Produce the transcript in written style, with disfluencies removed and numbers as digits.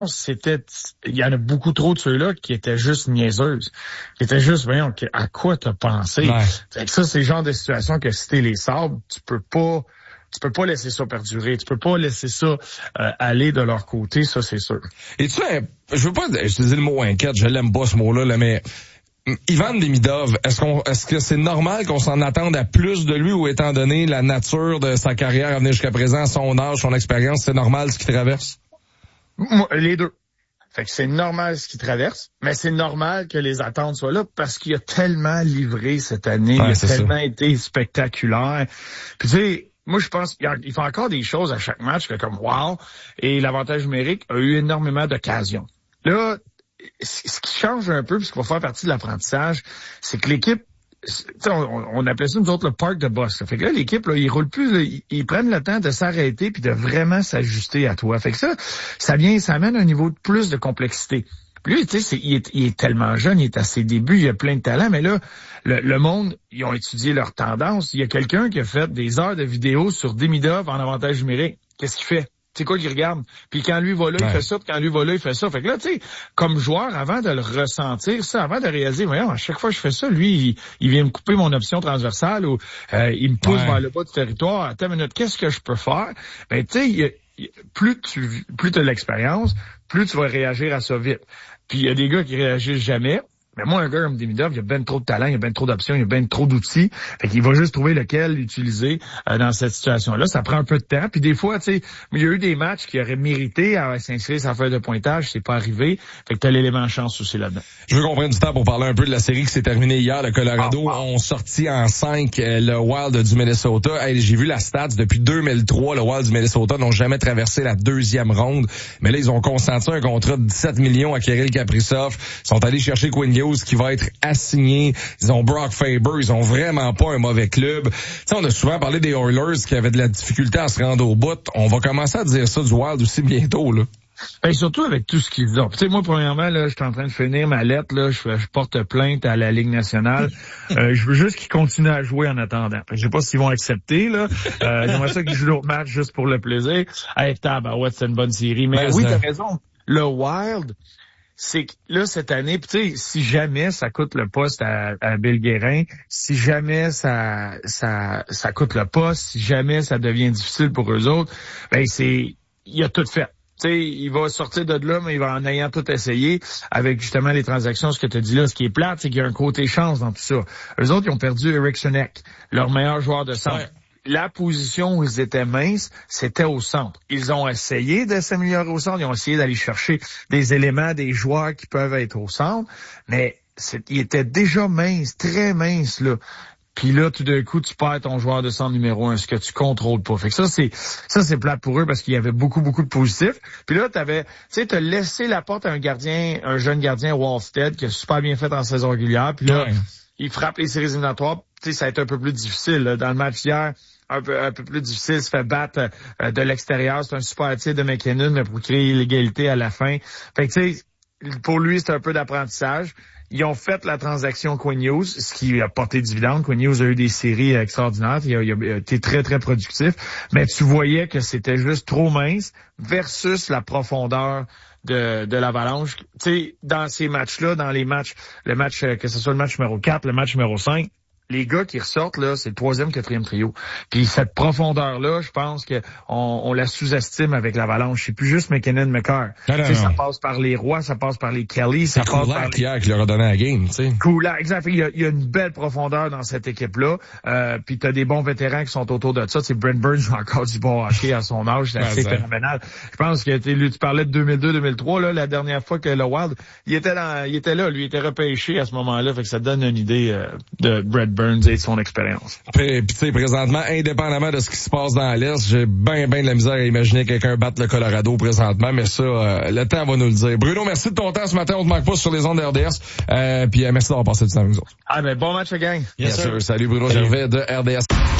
il y en a beaucoup trop de ceux-là qui étaient juste niaiseuses. Qui étaient juste, voyons, à quoi t'as pensé? Ouais. Fait que ça, c'est le genre de situation que si t'es les Sabres, tu peux pas laisser ça perdurer. Tu peux pas laisser ça aller de leur côté, ça, c'est sûr. Et tu sais, je veux pas utiliser le mot inquiète, je l'aime pas ce mot-là, là, mais Ivan Demidov, est-ce que c'est normal qu'on s'en attende à plus de lui ou étant donné la nature de sa carrière à venir jusqu'à présent, son âge, son expérience, c'est normal ce qu'il traverse? Moi, les deux. Fait que c'est normal ce qu'il traverse, mais c'est normal que les attentes soient là parce qu'il a tellement livré cette année, Ouais, il a tellement ça. été spectaculaire. Puis tu sais, moi je pense qu'il fait encore des choses à chaque match que comme wow, et l'avantage numérique a eu énormément d'occasions. Là, ce qui change un peu, puis ce qui va faire partie de l'apprentissage, c'est que l'équipe, on appelait ça nous autres le parc de boss. Là. Fait que là, l'équipe, là, ils roulent plus, là, ils prennent le temps de s'arrêter puis de vraiment s'ajuster à toi. Fait que ça amène un niveau de plus de complexité. Puis lui, tu sais, il est tellement jeune, il est à ses débuts, il a plein de talent, mais là, le monde, ils ont étudié leurs tendances. Il y a quelqu'un qui a fait des heures de vidéos sur Demidov en avantage numérique. Qu'est-ce qu'il fait? C'est quoi qu'il regarde? Puis quand lui va là, il fait ça, puis quand lui va là, il fait ça. Fait que là, tu sais, comme joueur, avant de le ressentir, ça, avant de réaliser, voyons, à chaque fois que je fais ça, lui, il vient me couper mon option transversale ou il me pousse vers le bas du territoire. Attends une minute, qu'est-ce que je peux faire? Ben, tu sais, plus tu as l'expérience, plus tu vas réagir à ça vite. Puis il y a des gars qui réagissent jamais. Mais moi, un gars comme Demidov, il y a ben trop de talent, il y a ben trop d'options, il y a ben trop d'outils. Fait qu'il va juste trouver lequel utiliser dans cette situation-là. Ça prend un peu de temps. Puis des fois, tu sais, il y a eu des matchs qui auraient mérité à s'inscrire sa feuille de pointage. C'est pas arrivé. Fait que t'as l'élément chance aussi là-dedans. Je veux qu'on prenne du temps pour parler un peu de la série qui s'est terminée hier. Le Colorado ont sorti en 5 le Wild du Minnesota. Hey, j'ai vu la stats. Depuis 2003, le Wild du Minnesota n'ont jamais traversé la deuxième ronde. Mais là, ils ont consenti un contrat de 17 millions à Kirill Kaprizov. Ils sont allés chercher Quinn Hughes qui va être assigné. Ils ont Brock Faber. Ils ont vraiment pas un mauvais club. Tu sais, on a souvent parlé des Oilers qui avaient de la difficulté à se rendre au bout. On va commencer à dire ça du Wild aussi bientôt, là. Ben, surtout avec tout ce qu'ils ont. Tu sais, moi, premièrement, là, je suis en train de finir ma lettre, là, je porte plainte à la Ligue nationale. Je veux juste qu'ils continuent à jouer en attendant. Je sais pas s'ils vont accepter, là. J'aimerais ça qu'ils jouent l'autre match juste pour le plaisir. Hey, ouais, c'est une bonne série. Mais oui, t'as raison. Le Wild, c'est que là, cette année, tu sais, si jamais ça coûte le poste à Bill Guérin, si jamais ça coûte le poste, si jamais ça devient difficile pour eux autres, ben il a tout fait. Tu sais, il va sortir de là, mais il va en ayant tout essayé avec justement les transactions, ce que tu as dit là. Ce qui est plate, c'est qu'il y a un côté chance dans tout ça. Eux autres, ils ont perdu Eric Sonek, leur meilleur joueur de centre. Ouais. La position où ils étaient minces, c'était au centre. Ils ont essayé de s'améliorer au centre, ils ont essayé d'aller chercher des éléments, des joueurs qui peuvent être au centre, mais ils étaient déjà minces, très minces, là. Puis là, tout d'un coup, tu perds ton joueur de centre numéro 1, ce que tu contrôles pas. Fait que ça, c'est plate pour eux parce qu'il y avait beaucoup de positifs. Puis là, t'as laissé la porte à un jeune gardien, Wallstead, qui a super bien fait en saison régulière. Puis là, il frappe les séries éliminatoires. Tu sais, ça a été un peu plus difficile, là. Dans le match hier, un peu plus difficile, se fait battre de l'extérieur. C'est un super tir de McKinnon, mais pour créer l'égalité à la fin. Fait que tu sais, pour lui, c'est un peu d'apprentissage. Ils ont fait la transaction Quinn Hughes, ce qui a porté dividende. Quinn Hughes a eu des séries extraordinaires. Il a été très, très productif. Mais tu voyais que c'était juste trop mince versus la profondeur de l'Avalanche. Tu sais, dans ces matchs-là, dans les matchs, que ce soit le match numéro 4, le match numéro 5, les gars qui ressortent, là, c'est le 3e, 4e trio. Puis cette profondeur-là, je pense que on la sous-estime avec l'Avalanche. C'est plus juste McKinnon, McCarr. Ça passe par les Roy, ça passe par les Kelly, ça passe par Kulak qui leur a donné la game, tu sais. Kulak, exact. Il y a une belle profondeur dans cette équipe-là. Puis t'as des bons vétérans qui sont autour de ça. C'est Brent Burns joue encore du bon hockey à son âge, c'est assez phénoménal. Je pense que tu parlais de 2002-2003, là, la dernière fois que le Wild, il était là, lui, il était repêché à ce moment-là, fait que ça te donne une idée de Brent Burns et de son expérience. Puis tu sais, présentement, indépendamment de ce qui se passe dans l'Est, j'ai bien de la misère à imaginer quelqu'un battre le Colorado présentement, mais ça, le temps va nous le dire. Bruno, merci de ton temps ce matin, on te manque pas sur les ondes de RDS, puis merci d'avoir passé du temps avec nous autres. Ah ben bon match, gang. Yes, sir. Salut Bruno Gervais de RDS.